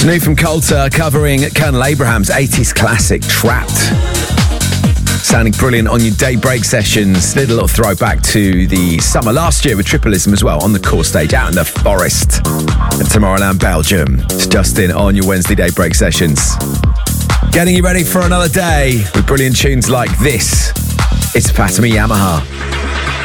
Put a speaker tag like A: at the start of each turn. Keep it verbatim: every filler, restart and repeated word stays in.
A: New from Coulter covering Colonel Abraham's eighties classic Trapped. Sounding brilliant on your Daybreak sessions. Did a little throwback to the summer last year with Tripleism as well on the core stage out in the forest in Tomorrowland, Belgium. It's Justin on your Wednesday Daybreak sessions. Getting you ready for another day with brilliant tunes like this. It's Fatima Yamaha.